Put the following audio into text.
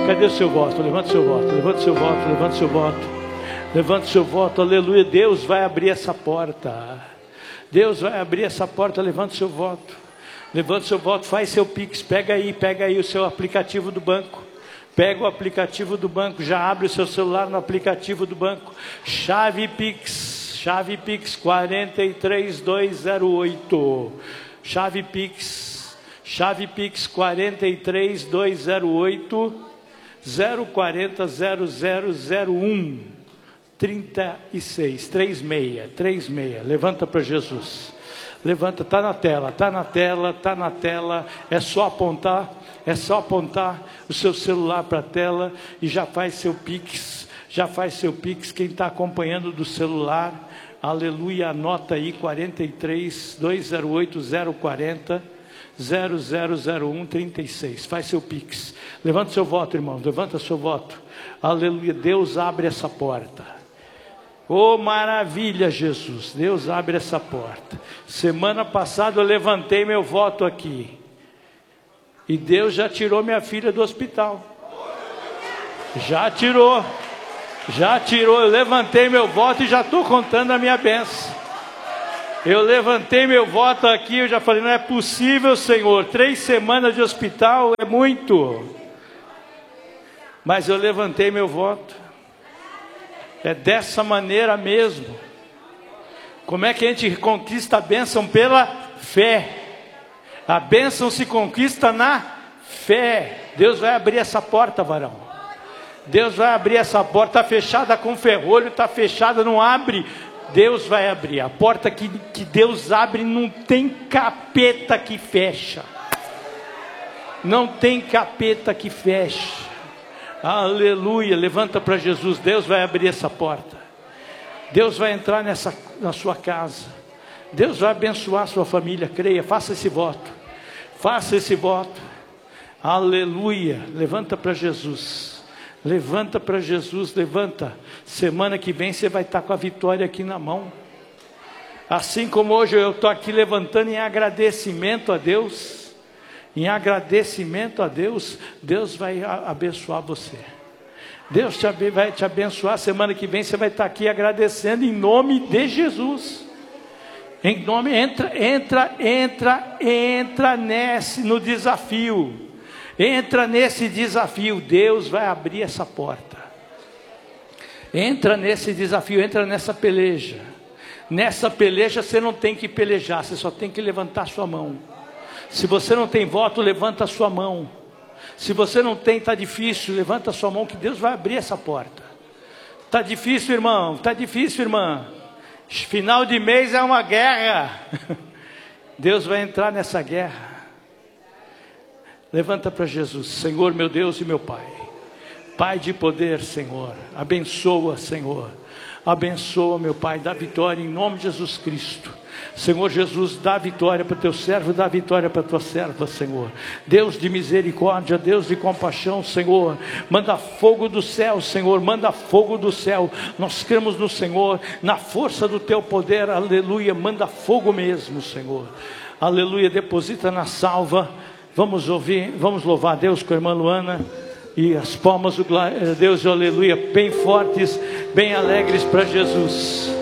Cadê o seu voto? Levanta o seu voto, levanta o seu voto, levanta o seu voto. Levanta o seu voto, aleluia. Deus vai abrir essa porta. Deus vai abrir essa porta, levanta o seu voto. Levanta o seu voto, faz seu Pix, pega aí o seu aplicativo do banco. Pega o aplicativo do banco, já abre o seu celular no aplicativo do banco. Chave Pix 43208. Chave Pix 43208 040 0001 36. Levanta para Jesus. Levanta, está na tela. É só apontar o seu celular para a tela e já faz seu Pix. Quem está acompanhando do celular, aleluia, anota aí 43208 040 0001 36. Faz seu Pix. Levanta seu voto, irmão. Levanta seu voto. Aleluia. Deus abre essa porta. Oh, maravilha, Jesus. Deus abre essa porta. Semana passada eu levantei meu voto aqui. E Deus já tirou minha filha do hospital. Já tirou. Eu levantei meu voto e já estou contando a minha bênção. Eu levantei meu voto aqui, eu já falei, não é possível, Senhor, 3 semanas de hospital é muito. Mas eu levantei meu voto. É dessa maneira mesmo. Como é que a gente conquista a bênção? Pela fé. A bênção se conquista na fé. Deus vai abrir essa porta, varão. Deus vai abrir essa porta. Está fechada com ferrolho, está fechada, não abre. Deus vai abrir. A porta que Deus abre, não tem capeta que fecha. Não tem capeta que fecha. Aleluia. Levanta para Jesus. Deus vai abrir essa porta. Deus vai entrar na sua casa. Deus vai abençoar a sua família. Creia, faça esse voto. Faça esse voto. Aleluia. Levanta para Jesus. Levanta para Jesus, levanta. Semana que vem você vai estar com a vitória aqui na mão. Assim como hoje eu estou aqui levantando em agradecimento a Deus. Em agradecimento a Deus, Deus vai abençoar você. Deus vai te abençoar. Semana que vem você vai estar aqui agradecendo em nome de Jesus. Em nome, entra no desafio. Entra nesse desafio, Deus vai abrir essa porta. Entra nesse desafio, entra nessa peleja. Nessa peleja você não tem que pelejar, você só tem que levantar sua mão. Se você não tem voto, levanta a sua mão. Se você não tem, está difícil, levanta a sua mão que Deus vai abrir essa porta. Está difícil, irmão, está difícil, irmã. Final de mês é uma guerra. Deus vai entrar nessa guerra. Levanta para Jesus. Senhor, meu Deus e meu Pai. Pai de poder, Senhor. Abençoa, Senhor. Abençoa, meu Pai. Dá vitória em nome de Jesus Cristo. Senhor Jesus, dá vitória para o teu servo, dá vitória para a tua serva, Senhor. Deus de misericórdia, Deus de compaixão, Senhor. Manda fogo do céu, Senhor. Manda fogo do céu. Nós cremos no Senhor, na força do teu poder. Aleluia. Manda fogo mesmo, Senhor. Aleluia. Deposita na salva. Vamos ouvir, vamos louvar a Deus com a irmã Luana. E as palmas do Deus, aleluia, bem fortes, bem alegres para Jesus.